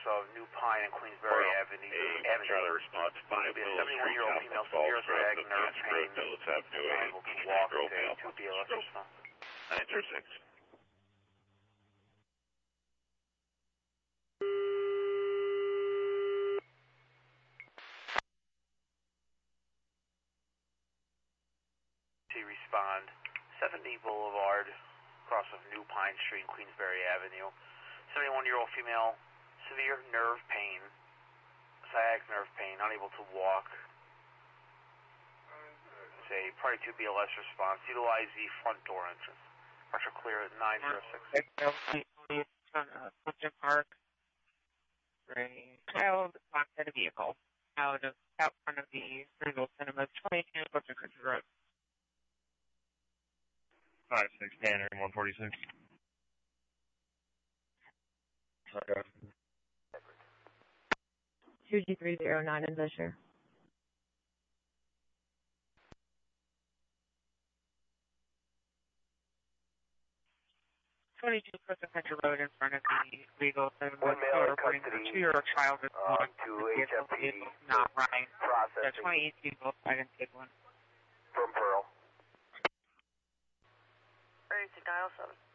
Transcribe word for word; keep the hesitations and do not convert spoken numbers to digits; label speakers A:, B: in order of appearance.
A: of New Pine and Queensbury
B: Well,
A: Avenue.
B: A,
A: Avenue.
B: Charlie response, five
A: Be a
B: Willow Street,
A: seventy-one-year-old female severe sag, nerve pain,
B: Phillips Avenue,
A: unable to walk, today, two B L S response.
B: nine zero six.
A: To respond, seventy Boulevard, cross of New Pine Street and Queensbury Avenue. seventy-one-year-old female, severe nerve pain, sciatic nerve pain, unable to walk. Say, priority two B L S response, utilize the front door entrance. Pressure clear at nine zero six.
C: Clifton Park. A child locked at a vehicle out of out front of the Regal Cinemas, twenty-two Clifton Country Road.
D: Five six Tanner one forty six. Okay.
E: Two G three zero nine in Fisher.
C: twenty-two Clifton Country Road in front of the Regal Cinemas.
F: One male in
C: reporting
F: custody,
C: a two-year-old child is
F: uh,
C: locked.
F: to
C: The
F: H
C: vehicle
F: M P
C: is not running. The
F: processing
C: twenty-eight people I didn't take one.
F: from Pearl.
G: Ready to dial seven.